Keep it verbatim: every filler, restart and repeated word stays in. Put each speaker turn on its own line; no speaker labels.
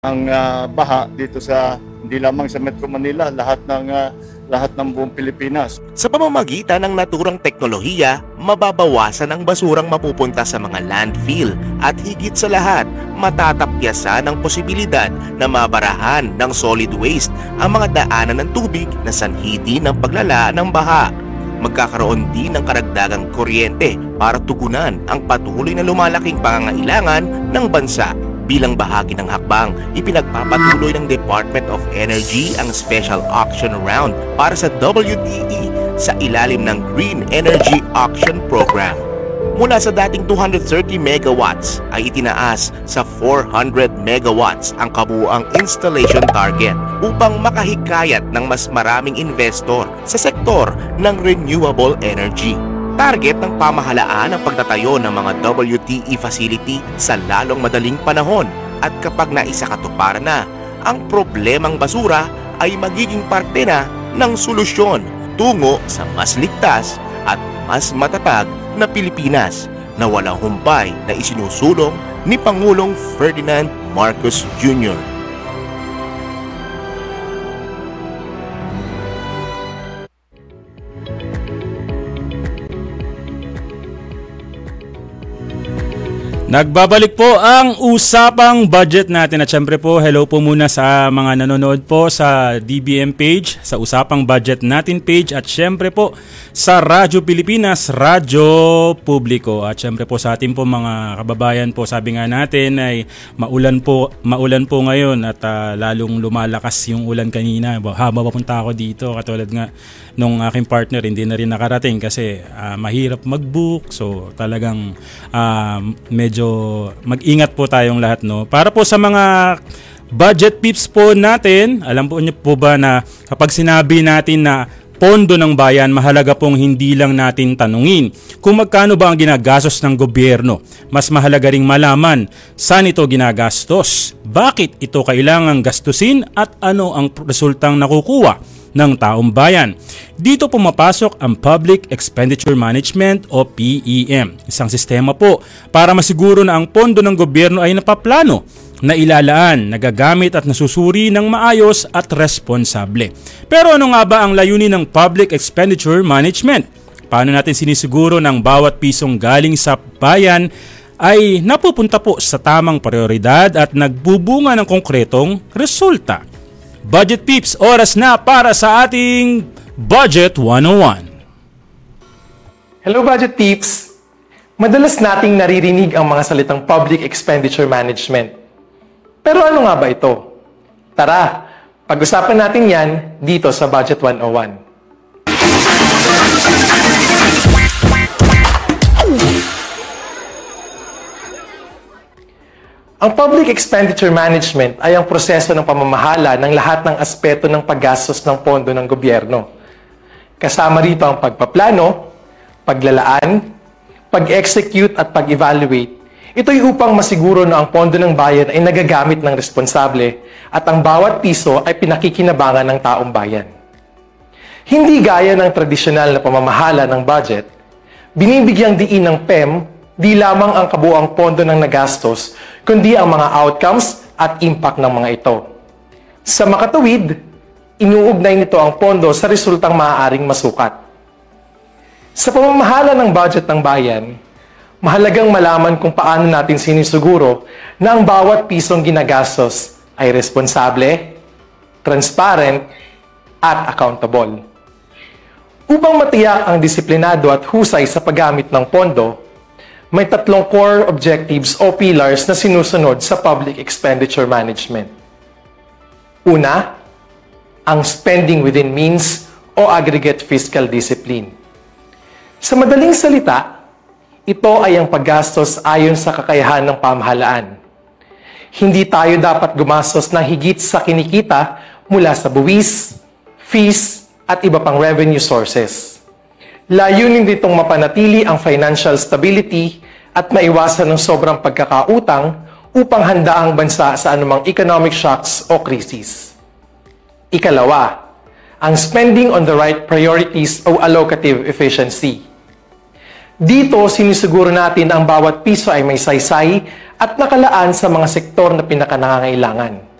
Ang ah, baha dito sa hindi lamang sa Metro Manila, lahat ng ah, lahat ng buong Pilipinas.
Sa pamamagitan ng naturang teknolohiya, mababawasan ang basurang mapupunta sa mga landfill at higit sa lahat, matatapyasan ang posibilidad na mabarahan ng solid waste ang mga daanan ng tubig na sanhi din ng paglala ng baha. Magkakaroon din ng karagdagang kuryente para tugunan ang patuloy na lumalaking pangangailangan ng bansa. Bilang bahagi ng hakbang, ipinagpapatuloy ng Department of Energy ang special auction round para sa W T E sa ilalim ng Green Energy Auction Program. Mula sa dating two hundred thirty megawatts ay itinaas sa four hundred megawatts ang kabuuang installation target upang makahikayat ng mas maraming investor sa sektor ng renewable energy. Target ng pamahalaan ang pagtatayo ng mga W T E facility sa lalong madaling panahon at kapag naisakatuparan na, ang problemang basura ay magiging parte na ng solusyon tungo sa mas ligtas at mas matatag na Pilipinas na walang humpay na isinusulong ni Pangulong Ferdinand Marcos Junior
Nagbabalik po ang usapang budget natin at syempre po hello po muna sa mga nanonood po sa D B M page, sa usapang budget natin page at syempre po sa Radyo Pilipinas, Radyo Publiko at syempre po sa ating po mga kababayan po, sabi nga natin ay maulan po, maulan po ngayon at uh, lalong lumalakas yung ulan kanina habang papunta ako dito, katulad nga nung aking partner hindi na rin nakarating kasi uh, mahirap mag-book, so talagang uh, medyo mag-ingat po tayong lahat, no. Para po sa mga budget pips po natin, alam po niyo po ba na kapag sinabi natin na pondo ng bayan, mahalaga pong hindi lang natin tanungin kung magkano ba ang ginagastos ng gobyerno. Mas mahalaga ring malaman saan ito ginagastos, bakit ito kailangang gastusin at ano ang resultang nakukuha ng taong bayan. Dito pumapasok ang Public Expenditure Management o P E M. Isang sistema po para masiguro na ang pondo ng gobyerno ay napaplano, na ilalaan, nagagamit at nasusuri ng maayos at responsable. Pero ano nga ba ang layunin ng Public Expenditure Management? Paano natin sinisiguro ng bawat pisong galing sa bayan ay napupunta po sa tamang prioridad at nagbubunga ng konkretong resulta? Budget Peeps, oras na para sa ating Budget one oh one.
Hello Budget Peeps! Madalas nating naririnig ang mga salitang Public Expenditure Management. Pero ano nga ba ito? Tara, pag-usapan natin yan dito sa Budget one oh one. Ang Public Expenditure Management ay ang proseso ng pamamahala ng lahat ng aspeto ng paggastos ng pondo ng gobyerno. Kasama rito ang pagpaplano, paglalaan, pag-execute at pag-evaluate. Ito'y upang masiguro na ang pondo ng bayan ay nagagamit ng responsable at ang bawat piso ay pinakikinabangan ng taong bayan. Hindi gaya ng tradisyonal na pamamahala ng budget, binibigyang diin ng P E M di lamang ang kabuuang pondo ng nagastos, kundi ang mga outcomes at impact ng mga ito. Sa makatuwid, inuugnay nito ang pondo sa resultang maaaring masukat. Sa pamamahala ng budget ng bayan, mahalagang malaman kung paano natin sinisiguro na ang bawat pisong ginagastos ay responsable, transparent, at accountable. Upang matiyak ang disiplinado at husay sa paggamit ng pondo, may tatlong core objectives o pillars na sinusunod sa Public Expenditure Management. Una, ang spending within means o aggregate fiscal discipline. Sa madaling salita, ito ay ang paggastos ayon sa kakayahan ng pamahalaan. Hindi tayo dapat gumastos ng higit sa kinikita mula sa buwis, fees, at iba pang revenue sources. Layunin ditong mapanatili ang financial stability at maiwasan ng sobrang pagkakautang upang handa ang bansa sa anumang economic shocks o krisis. Ikalawa, ang spending on the right priorities o allocative efficiency. Dito, sinisiguro natin ang bawat piso ay may saysay at nakalaan sa mga sektor na pinakanangangailangan.